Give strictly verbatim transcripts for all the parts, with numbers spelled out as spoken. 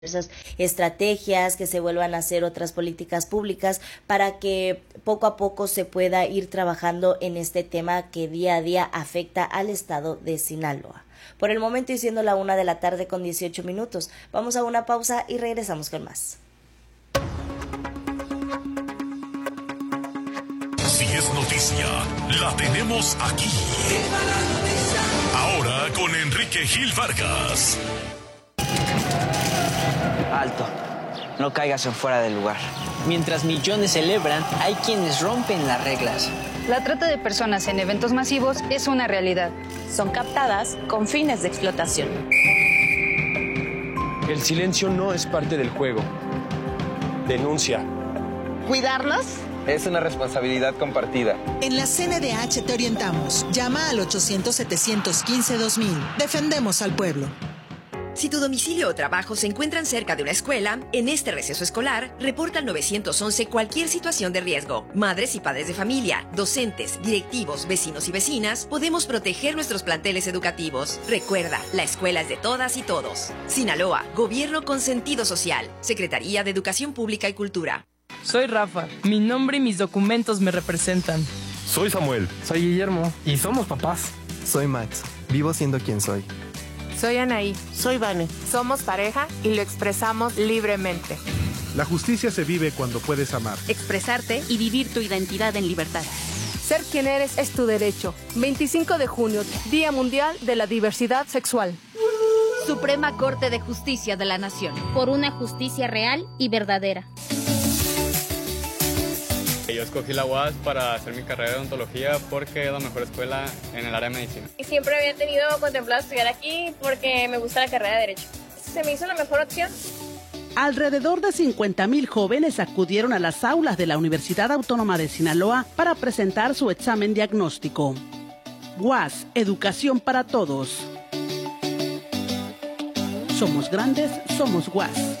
esas estrategias, que se vuelvan a hacer otras políticas públicas para que poco a poco se pueda ir trabajando en este tema que día a día afecta al estado de Sinaloa. Por el momento, y siendo la una de la tarde con dieciocho minutos, vamos a una pausa y regresamos con más. Si es noticia, la tenemos aquí. Ahora con Enrique Gil Vargas. Alto, no caigas en fuera del lugar. Mientras millones celebran, hay quienes rompen las reglas. La trata de personas en eventos masivos es una realidad. Son captadas con fines de explotación. El silencio no es parte del juego. Denuncia. ¿Cuidarnos? Es una responsabilidad compartida. En la C N D H te orientamos. Llama al ochocientos, setecientos quince, dos mil. Defendemos al pueblo. Si tu domicilio o trabajo se encuentran cerca de una escuela, en este receso escolar, reporta al nueve once cualquier situación de riesgo. Madres y padres de familia, docentes, directivos, vecinos y vecinas, podemos proteger nuestros planteles educativos. Recuerda, la escuela es de todas y todos. Sinaloa, Gobierno con sentido social. Secretaría de Educación Pública y Cultura. Soy Rafa. Mi nombre y mis documentos me representan. Soy Samuel. Soy Guillermo. Y somos papás. Soy Max. Vivo siendo quien soy. Soy Anaí. Soy Vane. Somos pareja y lo expresamos libremente. La justicia se vive cuando puedes amar, expresarte y vivir tu identidad en libertad. Ser quien eres es tu derecho. veinticinco de junio, Día Mundial de la Diversidad Sexual. Suprema Corte de Justicia de la Nación. Por una justicia real y verdadera. Yo escogí la U A S para hacer mi carrera de odontología porque es la mejor escuela en el área de medicina. Y siempre había tenido contemplado estudiar aquí porque me gusta la carrera de Derecho. Se me hizo la mejor opción. Alrededor de cincuenta mil jóvenes acudieron a las aulas de la Universidad Autónoma de Sinaloa para presentar su examen diagnóstico. U A S, Educación para Todos. Somos grandes, somos U A S.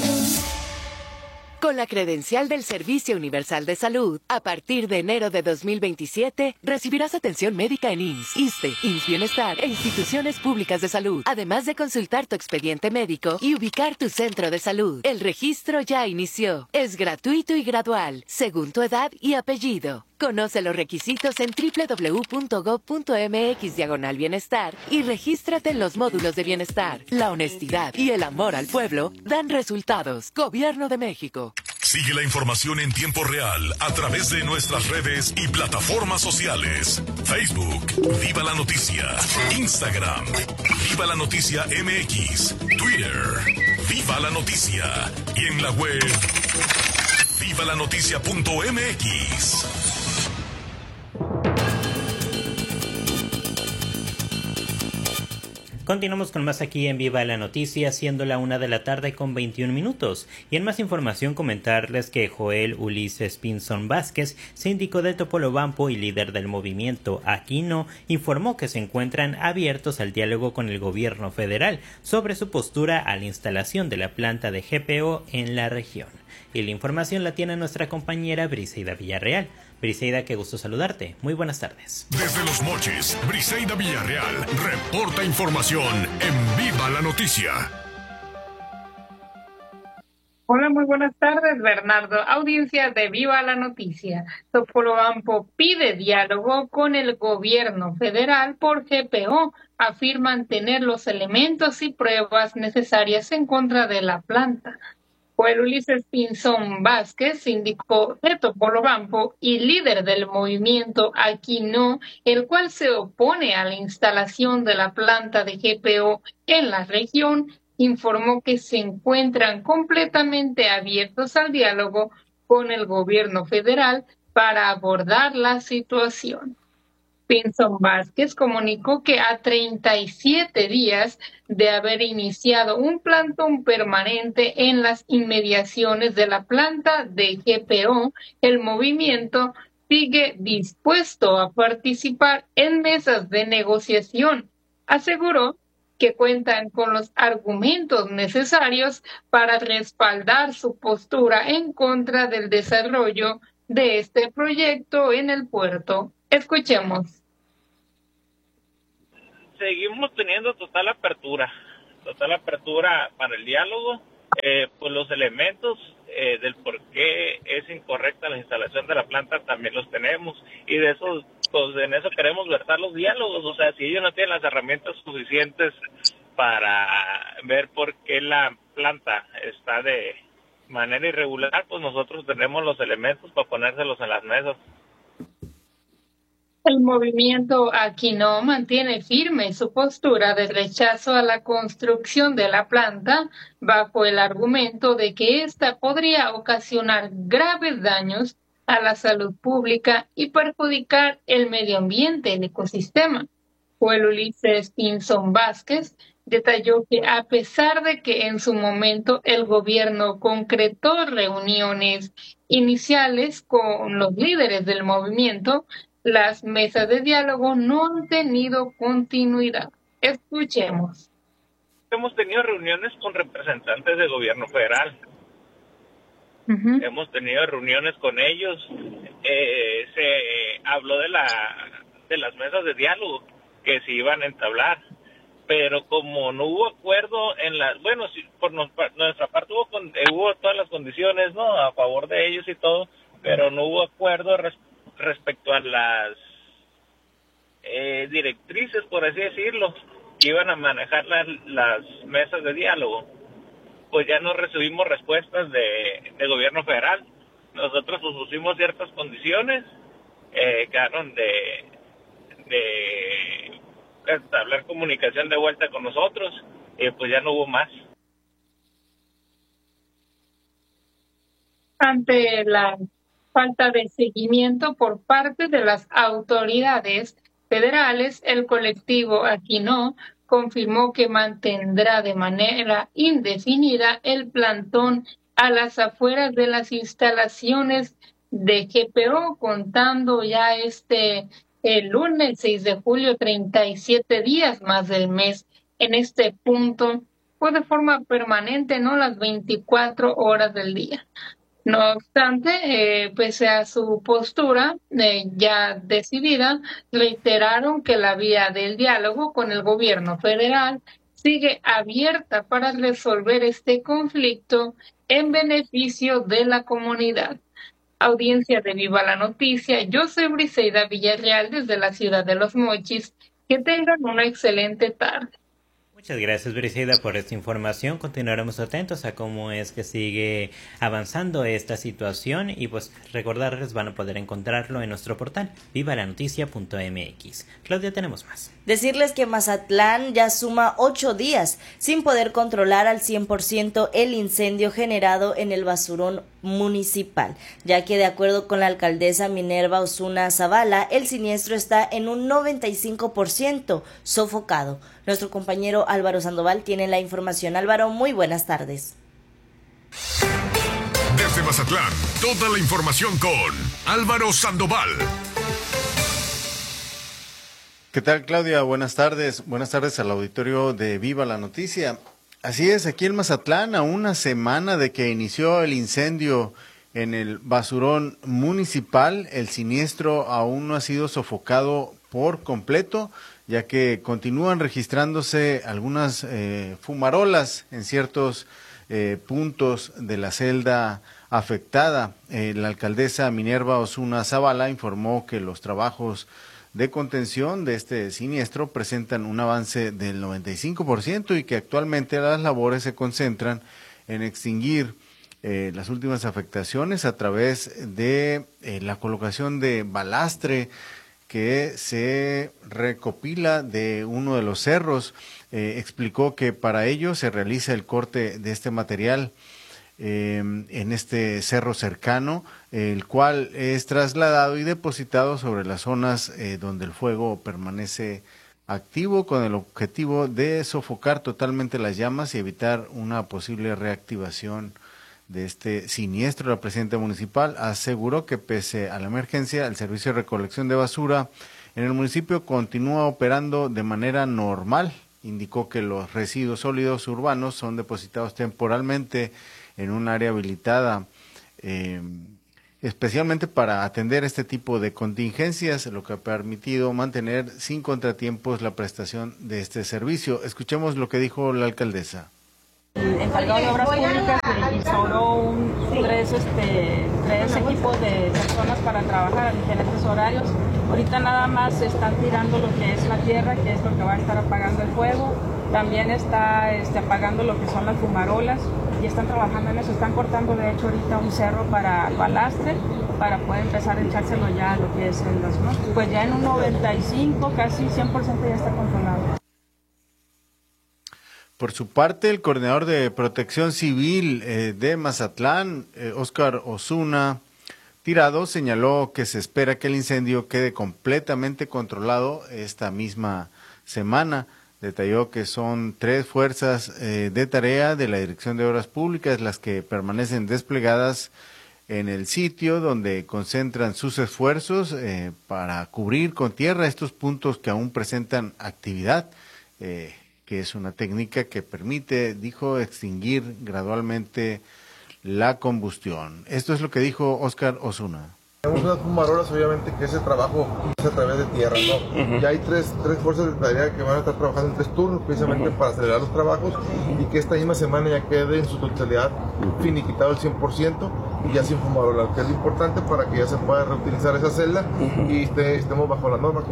Con la credencial del Servicio Universal de Salud, a partir de enero de dos mil veintisiete, recibirás atención médica en I M S S, ISSSTE, I M S S Bienestar e instituciones públicas de salud, además de consultar tu expediente médico y ubicar tu centro de salud. El registro ya inició. Es gratuito y gradual, según tu edad y apellido. Conoce los requisitos en doble u doble u doble u punto gob punto eme equis diagonal bienestar y regístrate en los módulos de bienestar. La honestidad y el amor al pueblo dan resultados. Gobierno de México. Sigue la información en tiempo real a través de nuestras redes y plataformas sociales. Facebook, Viva la Noticia. Instagram, Viva la Noticia M X. Twitter, Viva la Noticia. Y en la web, viva la noticia punto eme equis. Continuamos con más aquí en Viva la Noticia, siendo la una de la tarde con veintiún minutos. Y en más información comentarles que Joel Ulises Pinzón Vázquez, síndico de Topolobampo y líder del movimiento Aquino, informó que se encuentran abiertos al diálogo con el gobierno federal sobre su postura a la instalación de la planta de G P O en la región. Y la información la tiene nuestra compañera Briseida Villarreal. Briseida, qué gusto saludarte. Muy buenas tardes. Desde Los Mochis, Briseida Villarreal reporta información en Viva la Noticia. Hola, muy buenas tardes, Bernardo. Audiencia de Viva la Noticia. Topolobampo pide diálogo con el gobierno federal por G P O. Afirman tener los elementos y pruebas necesarias en contra de la planta. Joel Ulises Pinzón Vázquez, síndico de Topolobampo y líder del movimiento Aquino, el cual se opone a la instalación de la planta de G P O en la región, informó que se encuentran completamente abiertos al diálogo con el gobierno federal para abordar la situación. Pinzón Vázquez comunicó que a treinta y siete días de haber iniciado un plantón permanente en las inmediaciones de la planta de G P O, el movimiento sigue dispuesto a participar en mesas de negociación. Aseguró que cuentan con los argumentos necesarios para respaldar su postura en contra del desarrollo de este proyecto en el puerto. Escuchemos. Seguimos teniendo total apertura, total apertura para el diálogo. eh, pues los elementos eh, del por qué es incorrecta la instalación de la planta también los tenemos, y de eso, pues en eso queremos versar los diálogos. O sea, si ellos no tienen las herramientas suficientes para ver por qué la planta está de manera irregular, pues nosotros tenemos los elementos para ponérselos en las mesas. El movimiento Aquino mantiene firme su postura de rechazo a la construcción de la planta bajo el argumento de que ésta podría ocasionar graves daños a la salud pública y perjudicar el medio ambiente, el ecosistema. Joel Ulises Pinzón Vázquez detalló que a pesar de que en su momento el gobierno concretó reuniones iniciales con los líderes del movimiento, las mesas de diálogo no han tenido continuidad. Escuchemos. Hemos tenido reuniones con representantes del gobierno federal. Uh-huh. Hemos tenido reuniones con ellos. Eh, se habló de la de las mesas de diálogo que se iban a entablar, pero como no hubo acuerdo en las, bueno, si por nos, nuestra parte hubo, hubo todas las condiciones, no, a favor de ellos y todo, pero no hubo acuerdo respecto respecto a las eh, directrices, por así decirlo, que iban a manejar la, las mesas de diálogo. Pues ya no recibimos respuestas de, de gobierno federal. Nosotros pusimos ciertas condiciones, eh, quedaron de, de establecer comunicación de vuelta con nosotros, y pues ya no hubo más. Ante la falta de seguimiento por parte de las autoridades federales, el colectivo Aquino confirmó que mantendrá de manera indefinida el plantón a las afueras de las instalaciones de G P O, contando ya este el lunes seis de julio, treinta y siete días más del mes en este punto, pues de forma permanente, no las veinticuatro horas del día. No obstante, eh, pese a su postura eh, ya decidida, reiteraron que la vía del diálogo con el gobierno federal sigue abierta para resolver este conflicto en beneficio de la comunidad. Audiencia de Viva la Noticia, yo soy Briseida Villarreal desde la ciudad de Los Mochis. Que tengan una excelente tarde. Muchas gracias, Briseida, por esta información. Continuaremos atentos a cómo es que sigue avanzando esta situación, y pues recordarles, van a poder encontrarlo en nuestro portal viva la noticia punto m x. Claudia, tenemos más. Decirles que Mazatlán ya suma ocho días sin poder controlar al cien por ciento el incendio generado en el basurón municipal, ya que de acuerdo con la alcaldesa Minerva Osuna Zavala, el siniestro está en un noventa y cinco por ciento sofocado. Nuestro compañero Álvaro Sandoval tiene la información. Álvaro, muy buenas tardes. Desde Mazatlán, toda la información con Álvaro Sandoval. ¿Qué tal, Claudia? Buenas tardes. Buenas tardes al auditorio de Viva la Noticia. Así es, aquí en Mazatlán, a una semana de que inició el incendio en el basurón municipal, el siniestro aún no ha sido sofocado por completo, ya que continúan registrándose algunas eh, fumarolas en ciertos eh, puntos de la celda afectada. Eh, la alcaldesa Minerva Osuna Zavala informó que los trabajos de contención de este siniestro presentan un avance del noventa y cinco por ciento y que actualmente las labores se concentran en extinguir eh, las últimas afectaciones a través de eh, la colocación de balastre que se recopila de uno de los cerros. Eh, explicó que para ello se realiza el corte de este material eh, en este cerro cercano, el cual es trasladado y depositado sobre las zonas eh, donde el fuego permanece activo, con el objetivo de sofocar totalmente las llamas y evitar una posible reactivación de este siniestro. La presidenta municipal aseguró que pese a la emergencia, el servicio de recolección de basura en el municipio continúa operando de manera normal. Indicó que los residuos sólidos urbanos son depositados temporalmente en un área habilitada eh, especialmente para atender este tipo de contingencias, lo que ha permitido mantener sin contratiempos la prestación de este servicio. Escuchemos lo que dijo la alcaldesa. El encargado de obras públicas instauró un, tres, este, tres equipos de personas para trabajar a diferentes horarios. Ahorita nada más están tirando lo que es la tierra, que es lo que va a estar apagando el fuego. También está este, apagando lo que son las fumarolas y están trabajando en eso. Están cortando de hecho ahorita un cerro para el balastre para poder empezar a echárselo ya a lo que es el gasón. Pues ya en un noventa y cinco, casi cien por ciento ya está controlado. Por su parte, el coordinador de Protección Civil eh, de Mazatlán, eh, Óscar Osuna Tirado, señaló que se espera que el incendio quede completamente controlado esta misma semana. Detalló que son tres fuerzas eh, de tarea de la Dirección de Obras Públicas las que permanecen desplegadas en el sitio, donde concentran sus esfuerzos eh, para cubrir con tierra estos puntos que aún presentan actividad, eh, que es una técnica que permite, dijo, extinguir gradualmente la combustión. Esto es lo que dijo Óscar Osuna. Tenemos unas fumarolas, obviamente, que ese trabajo es a través de tierra, ¿no? Uh-huh. Ya hay tres, tres fuerzas de tarea que van a estar trabajando en tres turnos, precisamente uh-huh. para acelerar los trabajos y que esta misma semana ya quede en su totalidad finiquitado el cien por ciento y ya sin fumarolas, que es lo importante para que ya se pueda reutilizar esa celda uh-huh. y esté, estemos bajo la norma.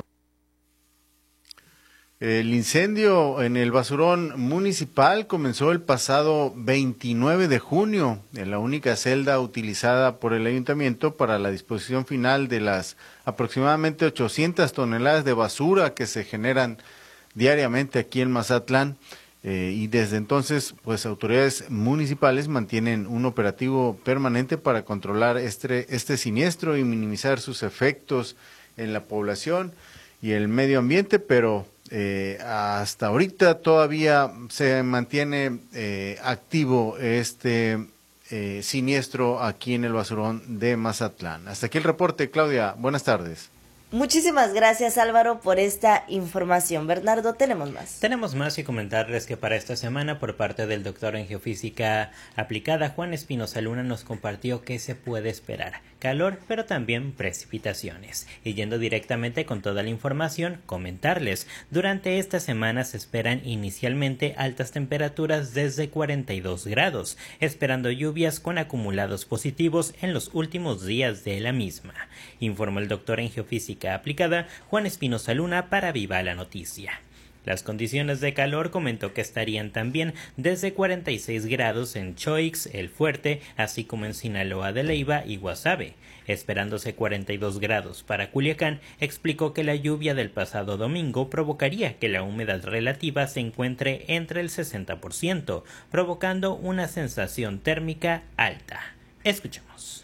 El incendio en el basurón municipal comenzó el pasado veintinueve de junio, en la única celda utilizada por el ayuntamiento para la disposición final de las aproximadamente ochocientas toneladas de basura que se generan diariamente aquí en Mazatlán. Eh, y desde entonces, pues autoridades municipales mantienen un operativo permanente para controlar este, este siniestro y minimizar sus efectos en la población y el medio ambiente, pero Eh, hasta ahorita todavía se mantiene eh, activo este eh, siniestro aquí en el basurón de Mazatlán. Hasta aquí el reporte, Claudia. Buenas tardes. Muchísimas gracias, Álvaro, por esta información. Bernardo, tenemos más. Tenemos más y comentarles que para esta semana, por parte del doctor en geofísica aplicada, Juan Espinosa Luna, nos compartió qué se puede esperar. Calor, pero también precipitaciones. Y yendo directamente con toda la información, comentarles. Durante esta semana se esperan inicialmente altas temperaturas desde cuarenta y dos grados, esperando lluvias con acumulados positivos en los últimos días de la misma. Informó el doctor en geofísica aplicada, Juan Espinosa Luna, para Viva la Noticia. Las condiciones de calor comentó que estarían también desde cuarenta y seis grados en Choix, El Fuerte, así como en Sinaloa de Leiva y Guasave. Esperándose cuarenta y dos grados para Culiacán, explicó que la lluvia del pasado domingo provocaría que la humedad relativa se encuentre entre el sesenta por ciento, provocando una sensación térmica alta. Escuchemos.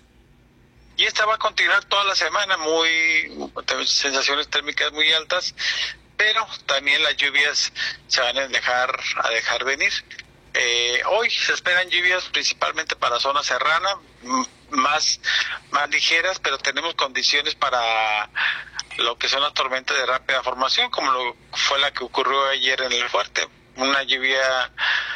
Y esta va a continuar toda la semana, muy sensaciones térmicas muy altas, pero también las lluvias se van a dejar a dejar venir. Eh, hoy se esperan lluvias principalmente para zona serrana, más, más ligeras, pero tenemos condiciones para lo que son las tormentas de rápida formación, como lo fue la que ocurrió ayer en El Fuerte. Una lluvia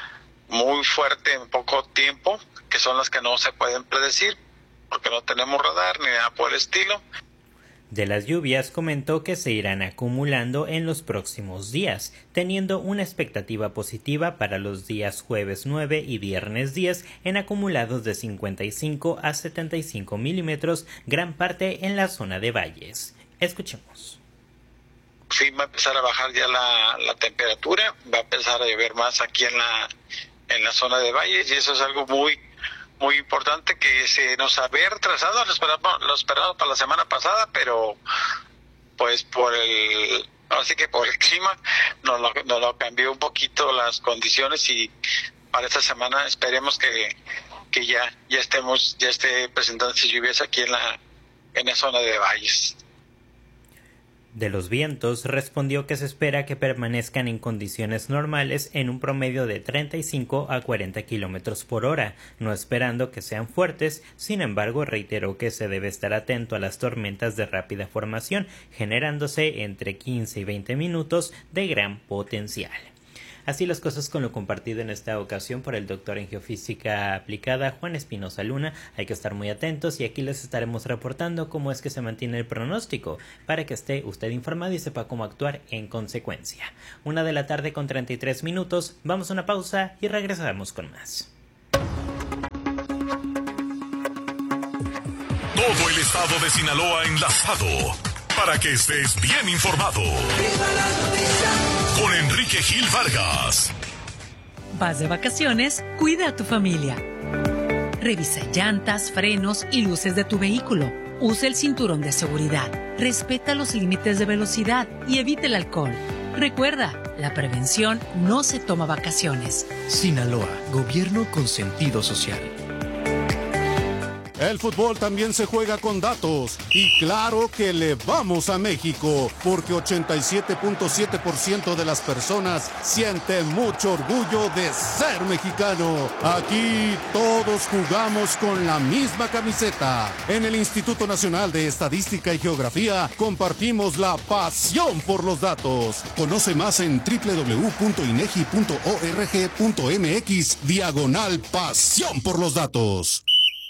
muy fuerte en poco tiempo, que son las que no se pueden predecir, porque no tenemos radar ni nada por el estilo. De las lluvias comentó que se irán acumulando en los próximos días, teniendo una expectativa positiva para los días jueves nueve y viernes diez en acumulados de cincuenta y cinco a setenta y cinco milímetros, gran parte en la zona de valles. Escuchemos. Sí, va a empezar a bajar ya la, la temperatura, va a empezar a llover más aquí en la, en la zona de valles, y eso es algo muy muy importante que se nos había retrasado, lo esperamos, lo esperamos para la semana pasada, pero pues por el, así que por el clima nos lo, nos lo cambió un poquito las condiciones, y para esta semana esperemos que, que ya, ya estemos, ya esté presentándose lluvias aquí en la, en la zona de valles. De los vientos, respondió que se espera que permanezcan en condiciones normales en un promedio de treinta y cinco a cuarenta kilómetros por hora, no esperando que sean fuertes. Sin embargo, reiteró que se debe estar atento a las tormentas de rápida formación, generándose entre quince y veinte minutos de gran potencial. Así las cosas con lo compartido en esta ocasión por el doctor en geofísica aplicada Juan Espinosa Luna. Hay que estar muy atentos y aquí les estaremos reportando cómo es que se mantiene el pronóstico para que esté usted informado y sepa cómo actuar en consecuencia. Una de la tarde con treinta y tres minutos, vamos a una pausa y regresamos con más. Todo el estado de Sinaloa enlazado para que estés bien informado. Con Enrique Gil Vargas. Vas de vacaciones, cuida a tu familia. Revisa llantas, frenos y luces de tu vehículo. Usa el cinturón de seguridad. Respeta los límites de velocidad y evita el alcohol. Recuerda, la prevención no se toma vacaciones. Sinaloa, gobierno con sentido social. El fútbol también se juega con datos y claro que le vamos a México porque ochenta y siete punto siete por ciento de las personas sienten mucho orgullo de ser mexicano. Aquí todos jugamos con la misma camiseta. En el Instituto Nacional de Estadística y Geografía compartimos la pasión por los datos. Conoce más en doble u doble u doble u punto inegi punto org punto mx diagonal pasión por los datos.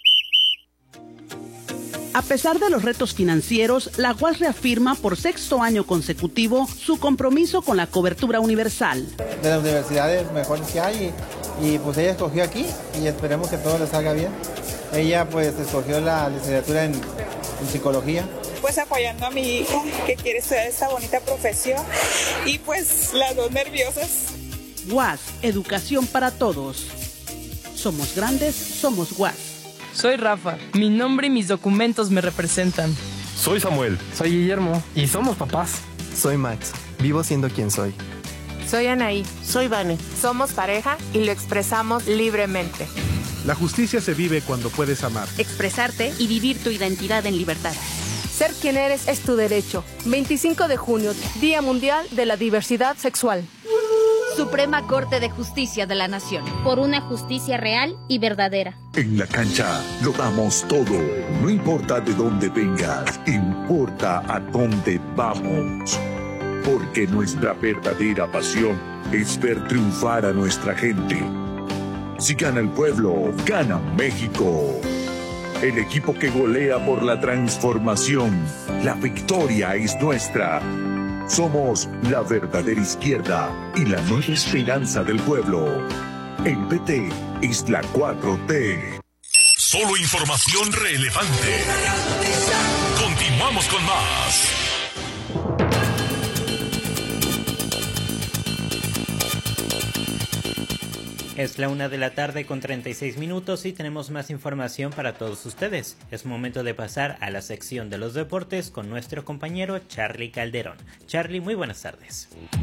A pesar de los retos financieros, la U A S reafirma por sexto año consecutivo su compromiso con la cobertura universal. De las universidades mejores que hay y, y pues ella escogió aquí y esperemos que todo le salga bien. Ella pues escogió la licenciatura en, en psicología. Pues apoyando a mi hija que quiere estudiar esta bonita profesión y pues las dos nerviosas. U A S, educación para todos. Somos grandes, somos U A S. Soy Rafa, mi nombre y mis documentos me representan. Soy Samuel. Soy Guillermo y somos papás. Soy Max, vivo siendo quien soy. Soy Anaí. Soy Vane. Somos pareja y lo expresamos libremente. La justicia se vive cuando puedes amar. Expresarte y vivir tu identidad en libertad. Ser quien eres es tu derecho. veinticinco de junio, Día Mundial de la Diversidad Sexual. Suprema Corte de Justicia de la Nación. Por una justicia real y verdadera. En la cancha lo damos todo. No importa de dónde vengas, importa a dónde vamos. Porque nuestra verdadera pasión es ver triunfar a nuestra gente. Si gana el pueblo, gana México. El equipo que golea por la transformación. La victoria es nuestra. Somos la verdadera izquierda y la nueva esperanza del pueblo. El P T es la cuatro T. Solo información relevante. Continuamos con más. Es la una de la tarde con treinta y seis minutos y tenemos más información para todos ustedes. Es momento de pasar a la sección de los deportes con nuestro compañero Charlie Calderón. Charlie, muy buenas tardes.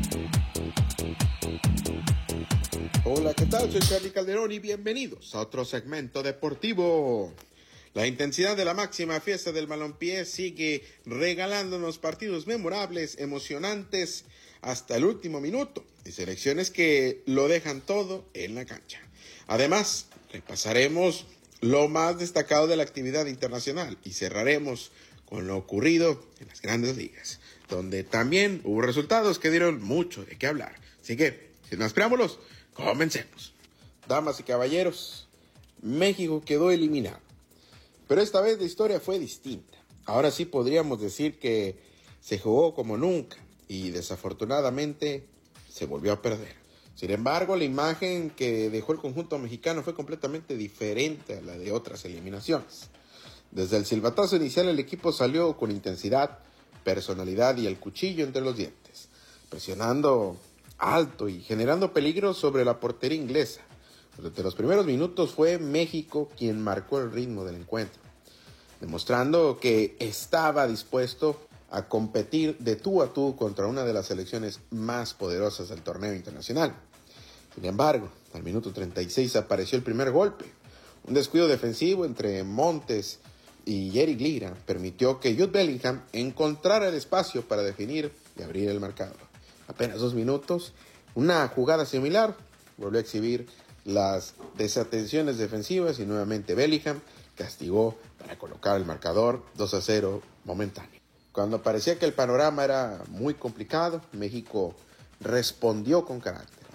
Hola, ¿qué tal? Soy Charlie Calderón y bienvenidos a otro segmento deportivo. La intensidad de la máxima fiesta del balompié sigue regalándonos partidos memorables, emocionantes, hasta el último minuto, y selecciones que lo dejan todo en la cancha. Además, repasaremos lo más destacado de la actividad internacional y cerraremos con lo ocurrido en las grandes ligas, donde también hubo resultados que dieron mucho de qué hablar. Así que, sin más preámbulos, comencemos. Damas y caballeros, México quedó eliminado, pero esta vez la historia fue distinta. Ahora sí podríamos decir que se jugó como nunca, y desafortunadamente se volvió a perder. Sin embargo, la imagen que dejó el conjunto mexicano fue completamente diferente a la de otras eliminaciones. Desde el silbatazo inicial el equipo salió con intensidad, personalidad y el cuchillo entre los dientes, presionando alto y generando peligro sobre la portería inglesa. Durante los primeros minutos fue México quien marcó el ritmo del encuentro, demostrando que estaba dispuesto a competir de tú a tú contra una de las selecciones más poderosas del torneo internacional. Sin embargo, al minuto treinta y seis apareció el primer golpe. Un descuido defensivo entre Montes y Eric Lira permitió que Jude Bellingham encontrara el espacio para definir y abrir el marcador. Apenas dos minutos, una jugada similar volvió a exhibir las desatenciones defensivas y nuevamente Bellingham castigó para colocar el marcador dos a cero momentáneo. Cuando parecía que el panorama era muy complicado, México respondió con carácter.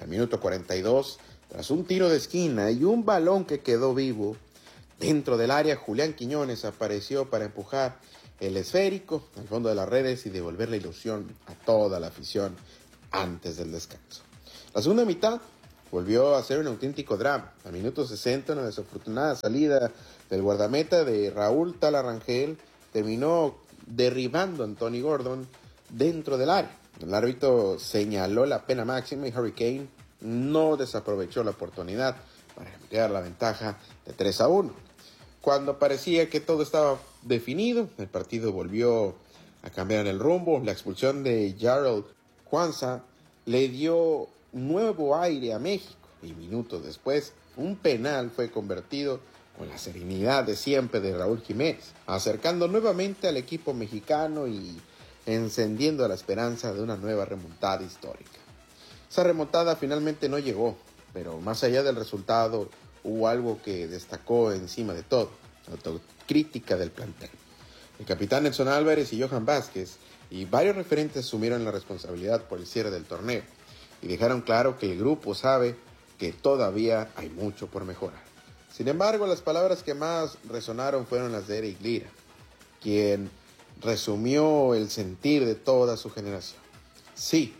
Al minuto cuarenta y dos, tras un tiro de esquina y un balón que quedó vivo dentro del área, Julián Quiñones apareció para empujar el esférico al fondo de las redes y devolver la ilusión a toda la afición antes del descanso. La segunda mitad volvió a ser un auténtico drama. Al minuto sesenta, una desafortunada salida del guardameta de Raúl Talarrangel terminó derribando a Anthony Gordon dentro del área. El árbitro señaló la pena máxima y Harry Kane no desaprovechó la oportunidad para ampliar la ventaja de tres a uno. Cuando parecía que todo estaba definido, el partido volvió a cambiar el rumbo. La expulsión de Gerald Kwanzaa le dio nuevo aire a México y minutos después un penal fue convertido con la serenidad de siempre de Raúl Jiménez, acercando nuevamente al equipo mexicano y encendiendo la esperanza de una nueva remontada histórica. Esa remontada finalmente no llegó, pero más allá del resultado hubo algo que destacó encima de todo: la autocrítica del plantel. El capitán Edson Álvarez y Johan Vázquez y varios referentes asumieron la responsabilidad por el cierre del torneo y dejaron claro que el grupo sabe que todavía hay mucho por mejorar. Sin embargo, las palabras que más resonaron fueron las de Eric Lira, quien resumió el sentir de toda su generación. Sí,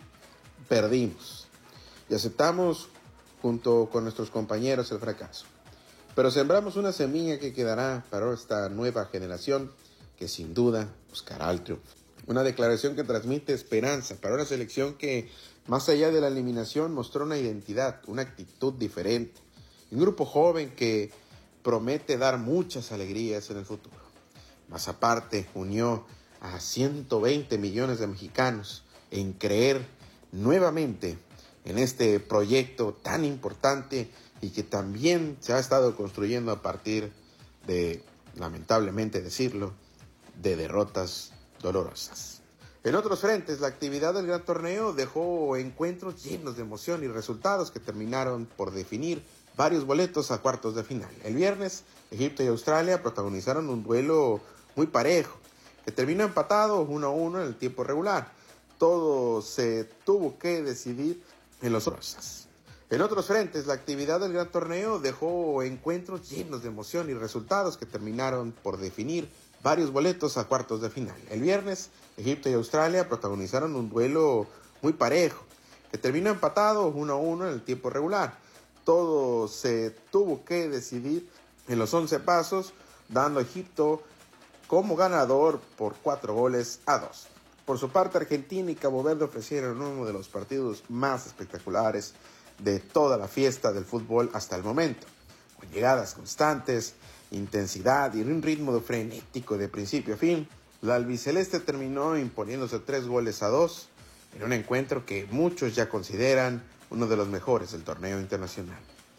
perdimos y aceptamos junto con nuestros compañeros el fracaso, pero sembramos una semilla que quedará para esta nueva generación que sin duda buscará el triunfo. Una declaración que transmite esperanza para una selección que, más allá de la eliminación, mostró una identidad, una actitud diferente. Un grupo joven que promete dar muchas alegrías en el futuro. Más aparte, unió a ciento veinte millones de mexicanos en creer nuevamente en este proyecto tan importante y que también se ha estado construyendo a partir de, lamentablemente decirlo, de derrotas dolorosas. En otros frentes, la actividad del gran torneo dejó encuentros llenos de emoción y resultados que terminaron por definir varios boletos a cuartos de final. El viernes, Egipto y Australia protagonizaron un duelo muy parejo, que terminó empatado uno a uno en el tiempo regular. Todo se tuvo que decidir en los rosas. En otros frentes, la actividad del gran torneo dejó encuentros llenos de emoción y resultados que terminaron por definir varios boletos a cuartos de final. El viernes, Egipto y Australia protagonizaron un duelo muy parejo, que terminó empatado uno a uno en el tiempo regular. Todo se tuvo que decidir en los once pasos, dando a Egipto como ganador por cuatro goles a dos. Por su parte, Argentina y Cabo Verde ofrecieron uno de los partidos más espectaculares de toda la fiesta del fútbol hasta el momento, con llegadas constantes, intensidad y un ritmo frenético de principio a fin. La albiceleste terminó imponiéndose tres goles a dos en un encuentro que muchos ya consideran uno de los mejores del torneo internacional.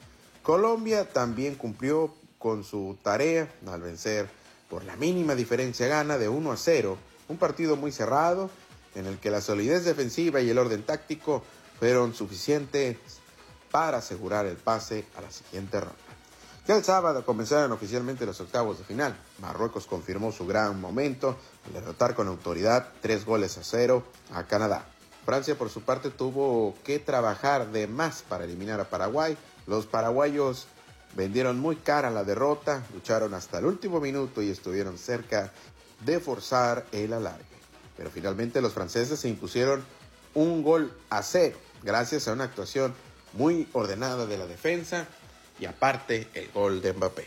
Colombia también cumplió con su tarea al vencer por la mínima diferencia gana de uno a cero, un partido muy cerrado en el que la solidez defensiva y el orden táctico fueron suficientes para asegurar el pase a la siguiente ronda. Ya el sábado comenzaron oficialmente los octavos de final. Marruecos confirmó su gran momento al derrotar con autoridad tres goles a cero a Canadá. Francia, por su parte, tuvo que trabajar de más para eliminar a Paraguay. Los paraguayos vendieron muy cara la derrota, lucharon hasta el último minuto y estuvieron cerca de forzar el alargue. Pero finalmente los franceses se impusieron un gol a cero, gracias a una actuación muy ordenada de la defensa y aparte el gol de Mbappé.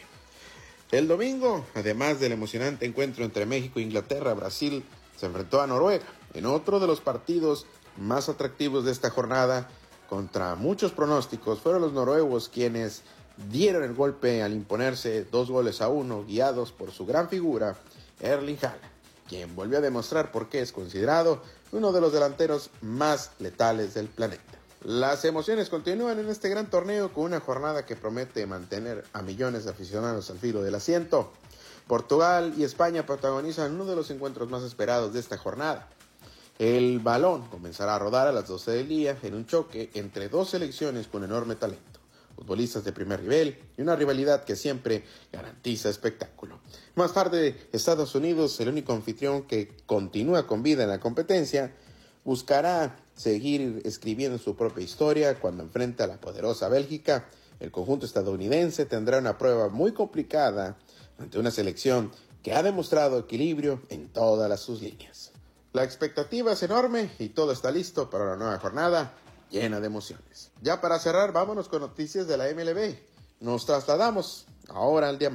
El domingo, además del emocionante encuentro entre México e Inglaterra, Brasil se enfrentó a Noruega en otro de los partidos más atractivos de esta jornada. Contra muchos pronósticos, fueron los noruegos quienes dieron el golpe al imponerse dos goles a uno, guiados por su gran figura, Erling Haaland, quien volvió a demostrar por qué es considerado uno de los delanteros más letales del planeta. Las emociones continúan en este gran torneo con una jornada que promete mantener a millones de aficionados al filo del asiento. Portugal y España protagonizan uno de los encuentros más esperados de esta jornada. El balón comenzará a rodar a las doce del día en un choque entre dos selecciones con enorme talento, futbolistas de primer nivel y una rivalidad que siempre garantiza espectáculo. Más tarde, Estados Unidos, el único anfitrión que continúa con vida en la competencia, buscará seguir escribiendo su propia historia cuando enfrente a la poderosa Bélgica. El conjunto estadounidense tendrá una prueba muy complicada ante una selección que ha demostrado equilibrio en todas las sus líneas. La expectativa es enorme y todo está listo para una nueva jornada llena de emociones. Ya para cerrar, vámonos con noticias de la M L B. Nos trasladamos ahora al día